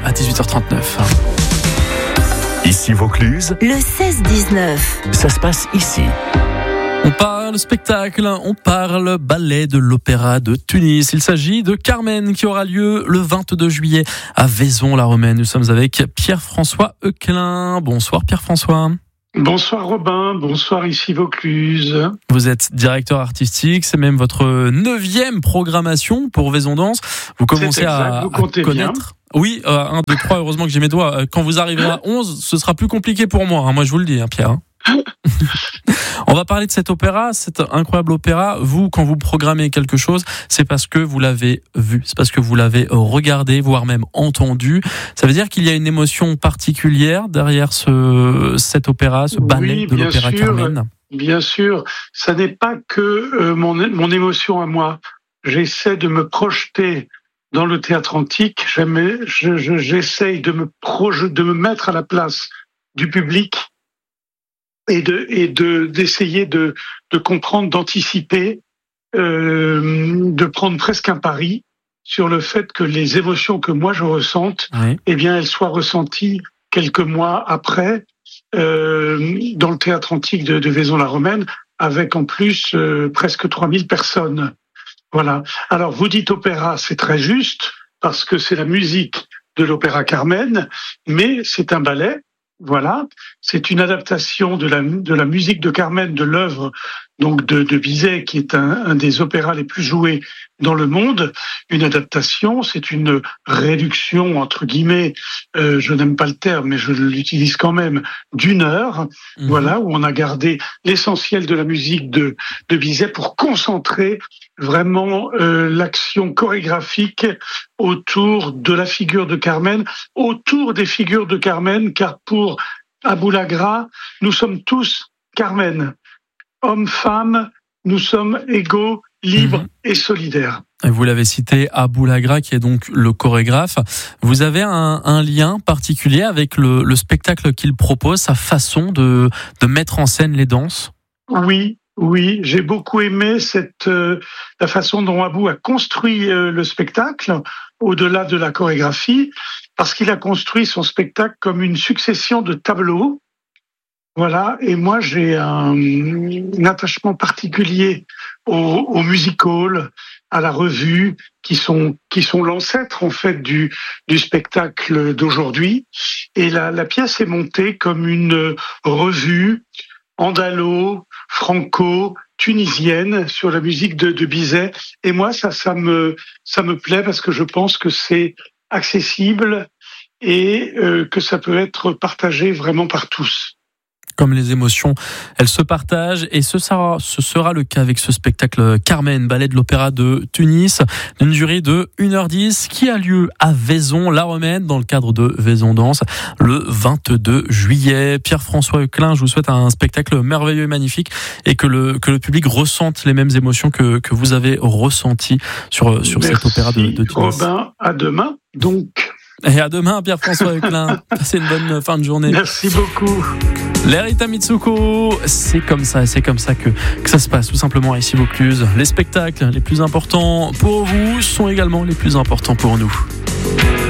à 18h39. Ici Vaucluse, le 16-19. ça se passe ici. On parle spectacle, on parle ballet de l'Opéra de Tunis. Il s'agit de Carmen qui aura lieu le 22 juillet à Vaison-la-Romaine. Nous sommes avec Pierre-François Euclin. Bonsoir Pierre-François. Bonsoir Robin, bonsoir ici Vaucluse. Vous êtes directeur artistique, c'est même votre 9e programmation pour Vaison Danse. Vous commencez à connaître. Bien. Oui, 1, 2, 3, heureusement que j'ai mes doigts. Quand vous arriverez à 11, ce sera plus compliqué pour moi. Moi je vous le dis, Pierre. On va parler de cet opéra, cet incroyable opéra. Vous, quand vous programmez quelque chose, c'est parce que vous l'avez vu, c'est parce que vous l'avez regardé, voire même entendu. Ça veut dire qu'il y a une émotion particulière derrière cet opéra, ce ballet de l'Opéra Carmen. Bien sûr, ça n'est pas que mon émotion à moi. J'essaie de me projeter dans le théâtre antique. J'essaie de me mettre à la place du public. Et d'essayer de comprendre, d'anticiper, de prendre presque un pari sur le fait que les émotions que moi je ressente, oui. Eh bien, elles soient ressenties quelques mois après dans le théâtre antique de Vaison-la-Romaine, avec en plus presque 3000 personnes. Voilà. Alors, vous dites opéra, c'est très juste parce que c'est la musique de l'Opéra Carmen, mais c'est un ballet. Voilà, c'est une adaptation de la musique de Carmen, de l'œuvre donc de Bizet, qui est un des opéras les plus joués dans le monde. Une adaptation, c'est une réduction entre guillemets, je n'aime pas le terme, mais je l'utilise quand même, d'1 heure. Voilà, où on a gardé l'essentiel de la musique de Bizet pour concentrer vraiment l'action chorégraphique autour de la figure de Carmen, autour des figures de Carmen, car pour Aboulagra, nous sommes tous Carmen. Hommes, femmes, nous sommes égaux, libres et solidaires. Vous l'avez cité, Aboulagra, qui est donc le chorégraphe. Vous avez un lien particulier avec le spectacle qu'il propose, sa façon de mettre en scène les danses ? Oui, j'ai beaucoup aimé la façon dont Abou a construit le spectacle, au-delà de la chorégraphie, parce qu'il a construit son spectacle comme une succession de tableaux. Voilà, et moi j'ai un attachement particulier au music-hall, à la revue, qui sont l'ancêtre en fait du spectacle d'aujourd'hui. Et la pièce est montée comme une revue andalo, franco, tunisienne sur la musique de Bizet. Et moi ça me plaît parce que je pense que c'est accessible et que ça peut être partagé vraiment par tous. Comme les émotions, elles se partagent, et ce sera le cas avec ce spectacle Carmen, ballet de l'Opéra de Tunis, d'une durée de 1h10 qui a lieu à Vaison-la-Romaine dans le cadre de Vaison Danse le 22 juillet. Pierre-François Euclin, je vous souhaite un spectacle merveilleux et magnifique, et que le public ressente les mêmes émotions que vous avez ressenties sur cet opéra de Tunis. Robin, à demain donc. Et à demain, Pierre-François Euclin. Passez une bonne fin de journée. Merci beaucoup. L'Erita Mitsuko, c'est comme ça que ça se passe tout simplement ici Vaucluse. Les spectacles les plus importants pour vous sont également les plus importants pour nous.